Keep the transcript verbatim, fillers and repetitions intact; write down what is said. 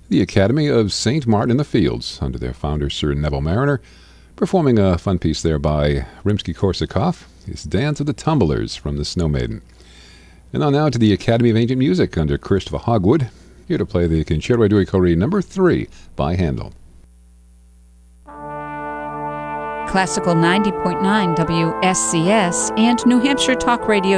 the Academy of Saint Martin in the Fields, under their founder, Sir Neville Mariner, performing a fun piece there by Rimsky-Korsakov, his Dance of the Tumblers from the Snow Maiden. And on now to the Academy of Ancient Music under Christopher Hogwood, here to play the Concerto Due Corée number three by Handel. Classical ninety point nine W S C S and New Hampshire Talk Radio